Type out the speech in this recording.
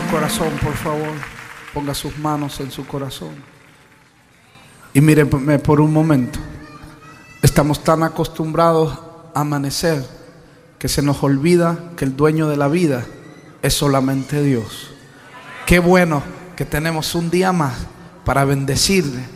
corazón, por favor. Ponga sus manos en su corazón. Y míreme por un momento. Estamos tan acostumbrados a amanecer que se nos olvida que el dueño de la vida es solamente Dios. Qué bueno que tenemos un día más para bendecirle